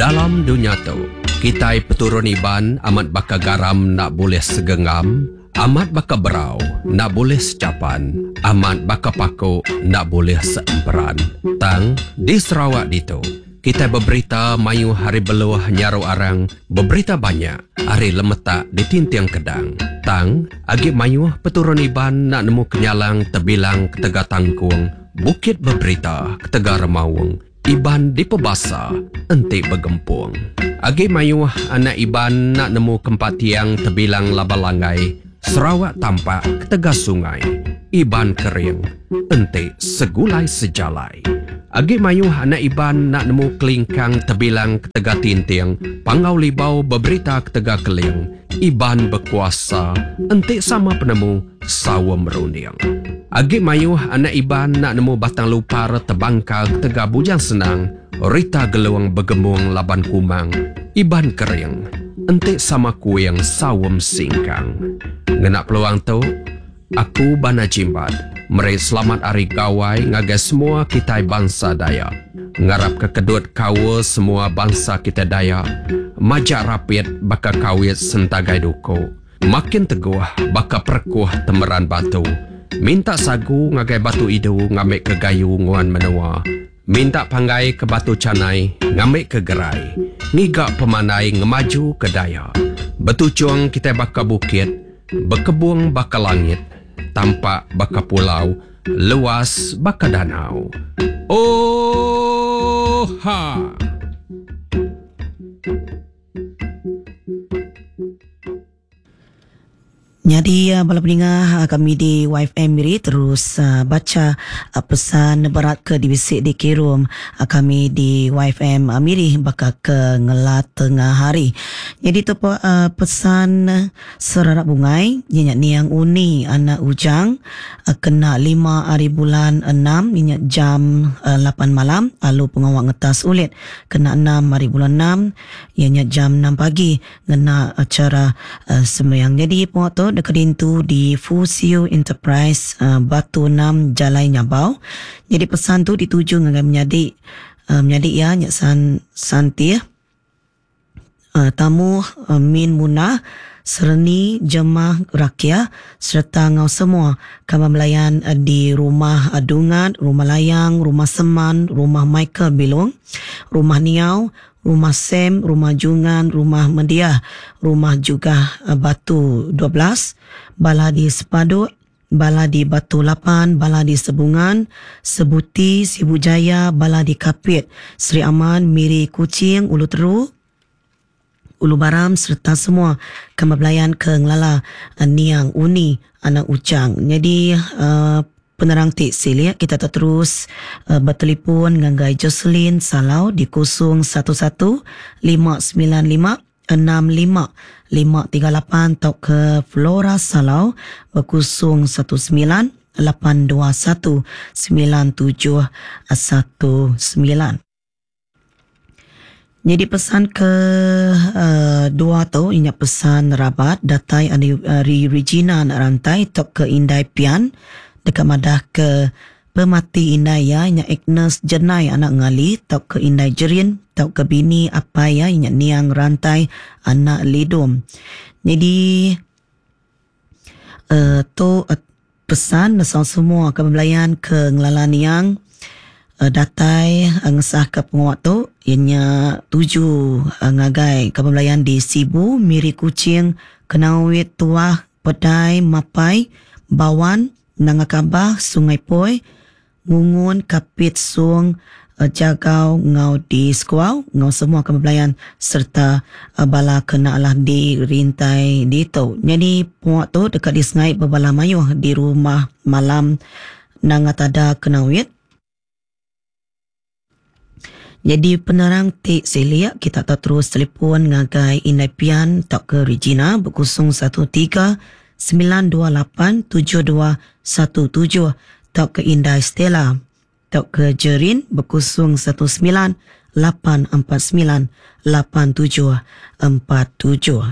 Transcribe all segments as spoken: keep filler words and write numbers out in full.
Dalam dunia tu, kita peturun iban amat baka garam nak boleh segenggam, amat baka berau nak boleh secapan, amat baka paku nak boleh seemperan. Tang di Sarawak itu, kita berberita mayu hari beluah nyaru arang, berberita banyak hari lemetak di tintiang kedang. Tang agi mayu peturun iban nak nemu kenyalang tebilang ketega tangkung, bukit berberita ketega remawung. Iban di pebasa, enti bergempung. Agi mayuh anak iban nak nemu kempat tiang tebilang labalangai, Sarawak tampak ketega sungai. Iban kering, enti segulai sejalai. Agi mayuh anak iban nak nemu kelingkang tebilang ketega tintiang, pangau libau berberita ketega keling. Iban berkuasa, enti sama penemu sawa merunding. Agi mayuh anak iban nak nemu batang lupar terbangkal ketega bujang senang, rita geluang bergembung laban kumang. Iban kering, enti sama kuing sawam singkang. Ngenak peluang tu, aku bana jimbat, meri selamat hari gawai ngagai semua kita bangsa Dayak. Ngarap kekedut kawa semua bangsa kita Dayak. Majak rapid baka kawit sentagai duko. Makin teguh baka perkuh temeran batu. Minta sagu ngagai batu idu ngambil ke gayu nguan menua. Minta panggai ke batu canai ngambil ke gerai. Ngigak pemanai ngemaju ke Dayak. Betucung kita baka bukit, berkebung baka langit. Tampak baka pulau, luas baka danau. Oh ha! Jadi uh, bala pendengar uh, kami di Y F M Miri terus uh, baca uh, pesan berat ke divisik di Kirum uh, kami di Y F M uh, Miri bakal ke ngelat tengah hari. Jadi tu uh, pesan uh, serarak bungai nyenyak niang uni anak ujang uh, kena lima hari bulan enam nyenyak jam uh, lapan malam lalu pengawak ngetas ulit kena enam hari bulan enam nyenyak jam enam pagi ngena acara uh, sembahyang. Jadi puak tu dekat itu di Fusio Enterprise uh, Batu enam Jalai Nyabau. Jadi pesan tu dituju dengan menyadik uh, menyadik ya nyak san santi uh, tamu uh, Min Munah Sereni Jemaah Rakyat serta ngau semua kami melayan uh, di rumah Adungat, rumah Layang, rumah Seman, rumah Michael Bilong, rumah Niau, rumah Sam, rumah Jungan, rumah Mendiah, rumah juga uh, Batu dua belas, Baladi Sepadut, Baladi Batu lapan, Baladi Sebungan, Sebuti, Sibujaya, Baladi Kapit, Seri Aman, Miri Kucing, Ulu Teru, Ulu Baram serta semua kemablayan ke Ngelala uh, Niang Uni anak Ucang. Jadi uh, penerang Tik Silia kita terus uh, bertelefon dengan Gai Jocelyn Salau di kosong satu satu lima sembilan lima enam lima lima tiga lapan atau ke Flora Salau berkosong satu sembilan lapan dua satu sembilan tujuh satu sembilan. Jadi pesan ke uh, dua tu ingat pesan rabat datai Ari Regina nak rantai tok ke Indai Pian dekat madah ke pemati Indai ya nya Agnes Jenai anak ngali tok ke Indai Jerin tok ke bini apa ya nya niang rantai anak Lidom. Jadi uh, tu uh, pesan nasal semua kebelayan ke Ngelala Niang uh, datai uh, ngesah ke penguat tu ianya tuju uh, ngagai kebelayan di Sibu, Miri Kucing, Kenawit, Tuah, Pedai, Mapai, Bawan, Nangakabah, Sungai Poi, Ngungun, Kapit, Sung, uh, Jagau, Ngau di Skuau, Ngau semua kemablayan serta uh, bala kena lah di rintai di tu. Jadi puak tu dekat di Sengai berbala mayuh di rumah malam Nangatada Kenawit. Jadi penerang Tik Selia kita tak terus telefon ngagai Indai Pian tak ke Regina berkosong satu tiga sembilan dua lapan tujuh dua satu tujuh tak ke Indai Stella tak ke Jerin berkosong satu sembilan lapan empat sembilan lapan tujuh empat tujuh.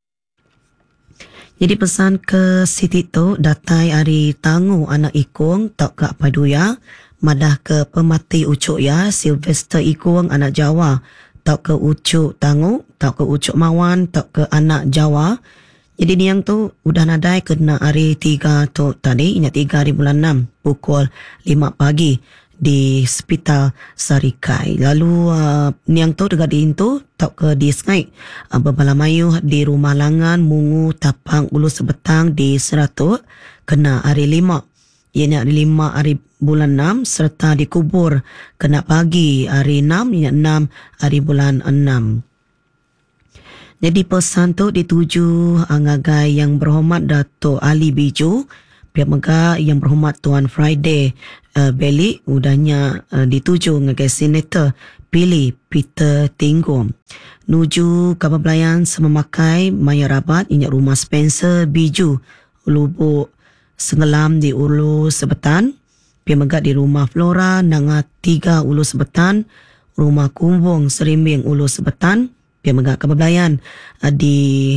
Jadi pesan ke Siti tu datai Ari Tangu anak Ikung tak ke Paduya madah ke pemati ucuk ya Sylvester Ikung anak Jawa tau ke ucuk tanguk, tau ke ucuk mawan, tau ke anak Jawa. Jadi niang tu udah nadai kena hari tiga tu tadi, ingat tiga hari bulan enam, pukul lima pagi di Hospital Sarikai. Lalu uh, niang tu dekat di itu tau ke di Skype uh, Berbalamayu di Rumah Langan Mungu Tapang Ulu Sebetang di Seratuk kena hari lima. Ianya hari lima hari bulan enam serta dikubur kena pagi hari enam, ianya enam hari bulan enam. Jadi pesan tu dituju ngagai yang berhormat Dato' Ali Biju, pihak Mega yang berhormat Tuan Friday uh, Belly, udahnya uh, dituju ngagai Senator Pilih Peter Tinggum. Nuju Kabablayan Sememakai Maya Rabat, inyak rumah Spencer Biju, Lubuk Senggelam di Ulu Sebetan, pihak Mega di rumah Flora Nanga tiga Ulu Sebetan, rumah Kumbung Serimbing Ulu Sebetan, pihak Mega Kabablayan di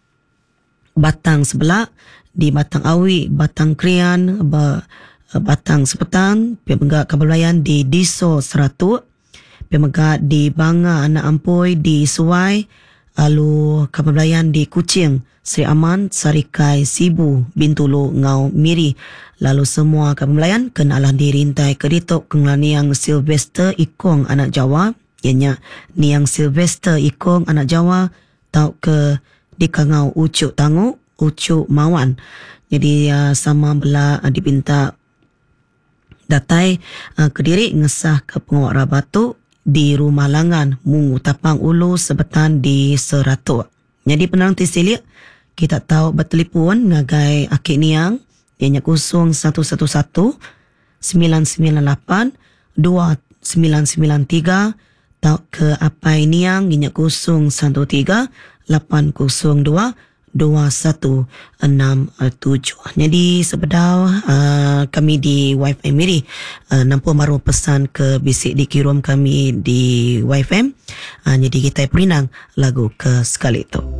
Batang Sebelak, di Batang Awi, Batang Krian, Batang Sepetang, pihak Mega Kabablayan di Diso Seratuk, pihak Mega di Banga Anak Ampoi di Suai, lalu Kabablayan di Kuching, Sri Aman, Sarikai, Sibu, Bintulu, Ngau, Miri. Lalu semua Kabablayan kenalah dirintai keditok kengelaniang Sylvester Ikong Anak Jawa, ianya Niang Sylvester Ikong Anak Jawa, tau ke di Kangau Ucuk Tanguk, Ucuk Mawan. Jadi uh, sama bela uh, dipinta datai uh, Kediri ngesah ke pengawak Rabatu di Rumah Langan Mungu Tapang Ulu Sebetan di Seratuk. Jadi penang tisilik kita tahu bertelefon ngagai Akik Niang, ianya kosong satu satu satu sembilan sembilan lapan dua sembilan sembilan tiga, tau ke Apai Niang ianya kosong satu tiga lapan kosong dua dua satu enam tujuh. Jadi sebedau uh, kami di Y F M Miri uh, nampu maru pesan ke bisik dikirim kami di Y F M. Uh, jadi kita perinang lagu ke sekali itu.